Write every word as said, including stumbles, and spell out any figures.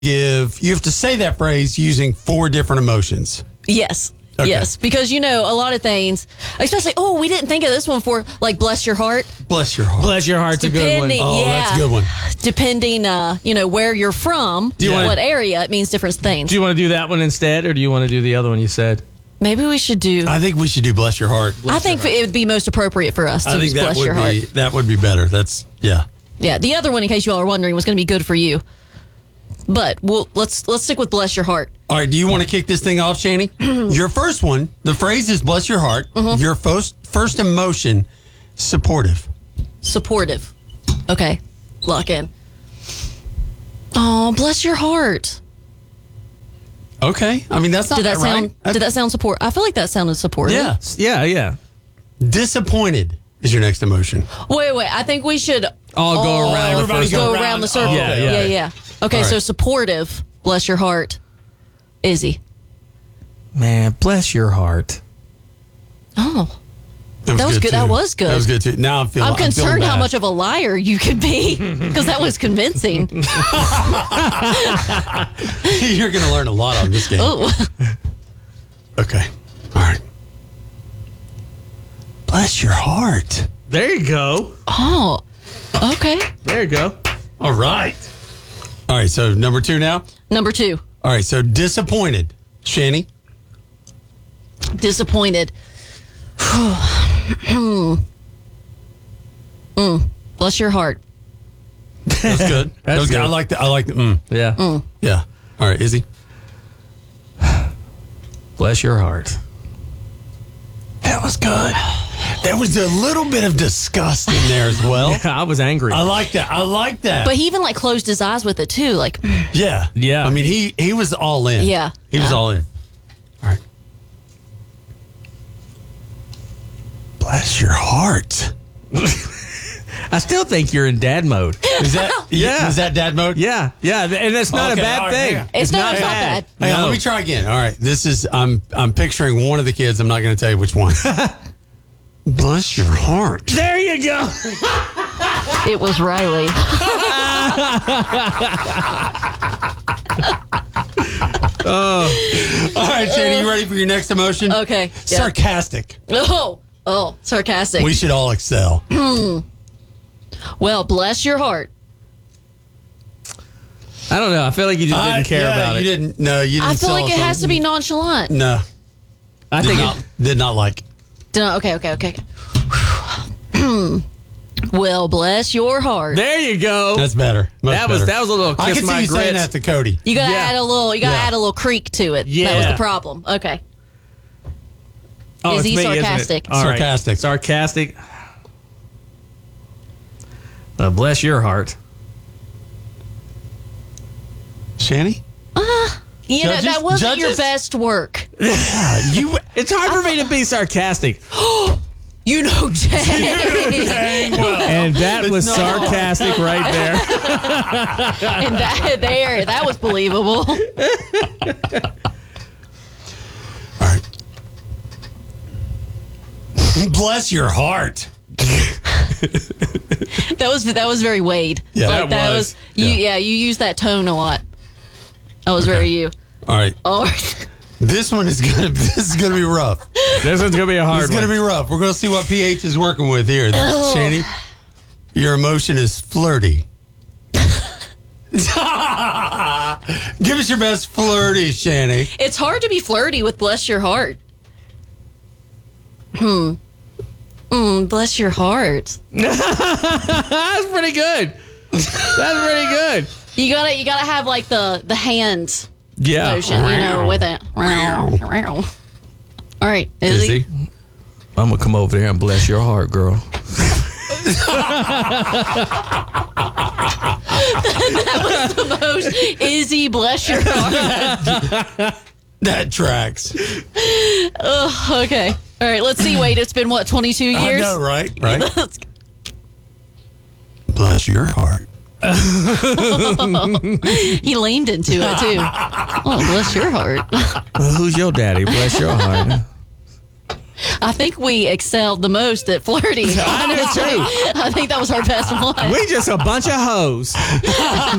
give, you have to say that phrase using four different emotions. Yes. Okay. Yes. Because, you know, a lot of things, especially, oh, we didn't think of this one for, like, bless your heart. Bless your heart. Bless your heart's a good one. Depending- Oh, yeah. that's a good one. Depending, uh, you know, where you're from, you wanna- what area, it means different things. Do you want to do that one instead, or do you want to do the other one you said? Maybe we should do, I, I think we should do bless your heart. think it would be most appropriate for us to I think just that bless would your heart. be that would be better. That's yeah. Yeah. The other one, in case you all are wondering, was going to be good for you. But we'll, let's let's stick with bless your heart. All right, do you want to kick this thing off, Shani? Your first one, the phrase is bless your heart. Mm-hmm. Your first first emotion, supportive. Supportive. Okay. Lock in. Oh, bless your heart. Okay. I mean, that's not Did that right. sound? That's- Did that sound support? I feel like that sounded supportive. Yeah. Yeah, yeah. Disappointed is your next emotion. Wait, wait. I think we should All go all around the everybody first go one. around the circle. Oh, Yeah, yeah, yeah. yeah. Okay, All so right. supportive. Bless your heart. Izzy. Man, bless your heart. Oh, That was good. too. That was good. That was good too. Now I'm feeling. I'm feeling concerned how bad. much of a liar you could be because that was convincing. You're going to learn a lot on this game. Oh, Okay. All right. Bless your heart. There you go. oh, okay. There you go. All right. All right. So number two now. Number two, All right. So disappointed, Shani. disappointed. mm. Bless your heart. That's good. that was good. good. I like the. I like the. Mm. Yeah. Yeah. All right. Izzy. Bless your heart. That was good. There was a little bit of disgust in there as well. I was angry. I like that. I like that. But he even like closed his eyes with it too. Like, yeah. Yeah. I mean, he he was all in. Yeah. He was Yeah. all in. All right. Bless your heart. I still think you're in dad mode. Is that Yeah. Is that dad mode? Yeah, yeah, and that's not Okay, a bad all right, thing. hang on. It's not- it's not bad. Hang on, No. let me try again. All right. This is I'm I'm picturing one of the kids. I'm not going to tell you which one. Bless your heart. There you go. it was Riley. All right, Shani, you ready for your next emotion? Okay. Yeah. Sarcastic. Oh, oh, sarcastic. We should all excel. Well, bless your heart. I don't know. I feel like you just didn't I- care yeah, about you it. didn't. No, you didn't. I feel sell like us it on- has to be nonchalant. No, I did think not, it, did not like. Dun- Okay, okay, okay. okay. Well, bless your heart. there you go. That's better. Much That was- better. that was a little I kiss can see my you saying grits. that to Cody. You gotta Yeah. add a little. You gotta Yeah. add a little creak to it. That was Yeah. the problem. Okay. Oh, Is it's he me, isn't it? sarcastic? All right. Sarcastic. Sarcastic. Uh, bless your heart. Shani, You know Judges? that wasn't your Judges? best work. you. It's hard for me to be sarcastic. You know, Jay. Dang well. And that was No. sarcastic right there. and that there, that was believable. All right. Bless your heart. That was that was very Wade. Yeah, like that that was. was, you. Yeah. Yeah. you used that tone a lot. That was very you. All right. Oh, This one is gonna. This is gonna be rough. This one's gonna be a hard It's gonna one. be rough. We're gonna see what P H is working with here. Shani, your emotion is flirty. Give us your best flirty, Shani. it's hard to be flirty with bless your heart. Hmm. Mm, bless your heart. That's pretty good. That's pretty good. You gotta you gotta have like the the hand Yeah. motion, you know, with it. All right, is he? Izzy? I'm gonna come over there and bless your heart, girl. The most Izzy, bless your heart. That tracks. Ugh, okay. All right, let's see. Wait, it's been what, twenty-two I years? know, right? Right. Let's- Bless your heart. he leaned into it too. Oh, bless your heart. Well, who's your daddy? Bless your heart. I think we excelled the most at flirting. I do too. I think that was our best one. We just a bunch of hoes.